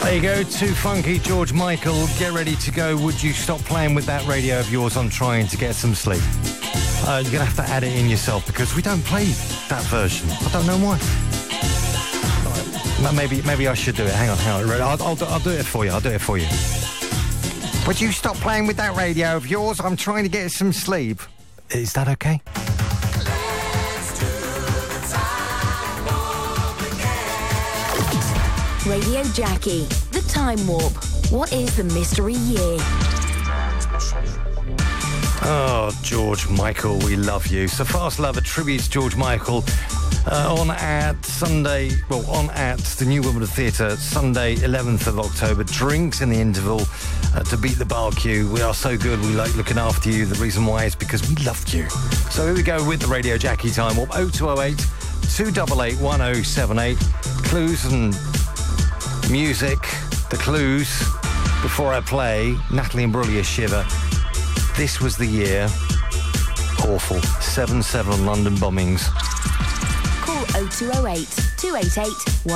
There you go, too funky, George Michael. Get ready to go. Would you stop playing with that radio of yours? I'm trying to get some sleep. You're going to have to add it in yourself because we don't play that version. I don't know why. Maybe I should do it. Hang on. I'll do it for you. I'll do it for you. Would you stop playing with that radio of yours? I'm trying to get some sleep. Is that okay? Radio Jackie, The Time Warp. What is the mystery year? Oh, George Michael, we love you. So Fast Love, a tribute to George Michael on at the New Wimbledon Theatre, Sunday, 11th of October. Drinks in the interval to beat the bar queue. We are so good. We like looking after you. The reason why is because we loved you. So here we go with the Radio Jackie Time Warp. 0208 288 1078. Clues and music, the clues, before I play Natalie Imbruglia Shiver. This was the year. Awful. 7/7 London bombings. Call 0208 288